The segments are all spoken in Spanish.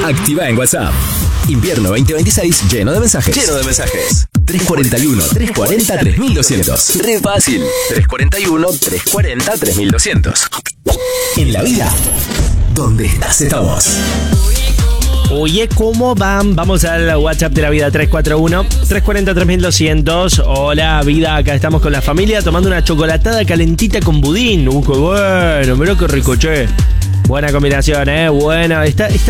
Activa en WhatsApp. Invierno 2026 lleno de mensajes. 341-340-3200. Re fácil. 341-340-3200. En la vida, donde estás, estamos. Oye, ¿cómo van? Vamos al WhatsApp de la vida, 341-340-3200. Hola, vida, acá estamos con la familia tomando una chocolatada calentita con budín. Qué bueno, mirá qué rico, che. Buena combinación, buena.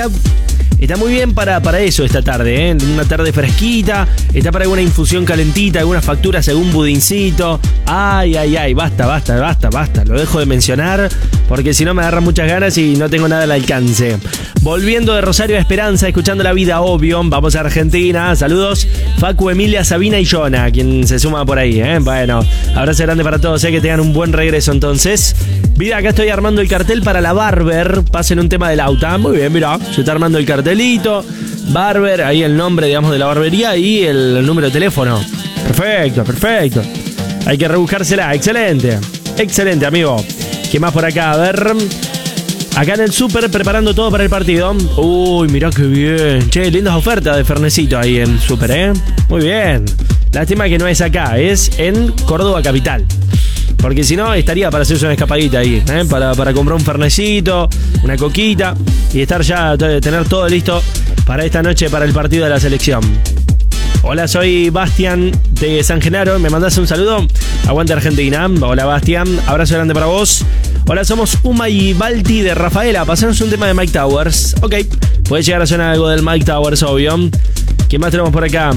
Está muy bien para eso esta tarde, Una tarde fresquita. Está para alguna infusión calentita, algunas facturas, algún budincito. Ay, basta. Lo dejo de mencionar porque si no me agarran muchas ganas y no tengo nada al alcance. Volviendo de Rosario a Esperanza, escuchando la vida, obvio. Vamos a Argentina. Saludos, Facu, Emilia, Sabina y Jonah, quien se suma por ahí, Bueno, abrazo grande para todos, que tengan un buen regreso entonces. Vida, acá estoy armando el cartel para la Barber. Pasen un tema del auto. Muy bien, mirá, se está armando el cartelito. Barber, ahí el nombre, digamos, de la barbería y el número de teléfono. Perfecto. Hay que rebuscársela. Excelente, amigo. ¿Qué más por acá? A ver. Acá en el súper preparando todo para el partido. Uy, mirá qué bien. Che, lindas ofertas de Fernecito ahí en súper, Muy bien. Lástima que no es acá, es en Córdoba capital. Porque si no, estaría para hacerse una escapadita ahí, para comprar un fernecito, una coquita y estar ya, tener todo listo para esta noche, para el partido de la selección. Hola, soy Bastian de San Genaro. ¿Me mandás un saludo? Aguante Argentina. Hola, Bastian. Abrazo grande para vos. Hola, somos Uma y Balti de Rafaela. Pasanos un tema de Mike Towers. Ok, puede llegar a sonar algo del Mike Towers, obvio. ¿Qué más tenemos por acá?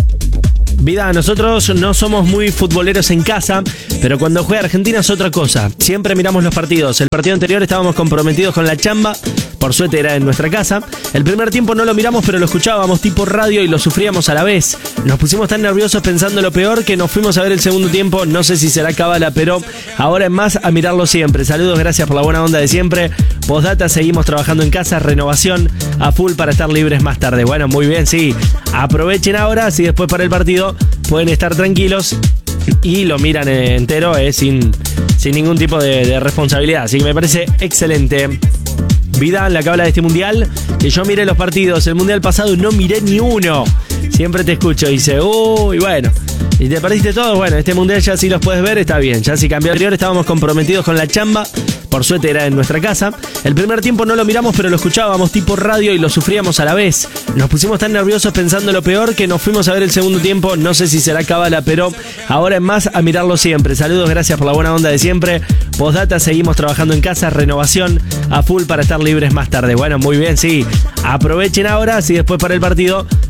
Vida, nosotros no somos muy futboleros en casa, pero cuando juega Argentina es otra cosa. Siempre miramos los partidos. El partido anterior estábamos comprometidos con la chamba. Por suerte era en nuestra casa. El primer tiempo no lo miramos, pero lo escuchábamos tipo radio y lo sufríamos a la vez. Nos pusimos tan nerviosos pensando lo peor que nos fuimos a ver el segundo tiempo. No sé si será cábala, pero ahora es más a mirarlo siempre. Saludos, gracias por la buena onda de siempre. Postdata, seguimos trabajando en casa. Renovación a full para estar libres más tarde. Bueno, muy bien, sí. Aprovechen ahora, si después para el partido pueden estar tranquilos y lo miran entero, sin ningún tipo de responsabilidad. Así que me parece excelente. Vida, la que habla de este mundial, que yo miré los partidos. El mundial pasado no miré ni uno. Siempre te escucho y dice, uy, bueno. ¿Y te perdiste todo? Bueno, este mundial ya sí los puedes ver, está bien. Ya si cambió anterior, estábamos comprometidos con la chamba. Por suerte era en nuestra casa. El primer tiempo no lo miramos, pero lo escuchábamos tipo radio y lo sufríamos a la vez. Nos pusimos tan nerviosos pensando lo peor que nos fuimos a ver el segundo tiempo. No sé si será cábala, pero ahora es más a mirarlo siempre. Saludos, gracias por la buena onda de siempre. Postdata, seguimos trabajando en casa. Renovación a full para estar libres más tarde. Bueno, muy bien, sí. Aprovechen ahora, si después para el partido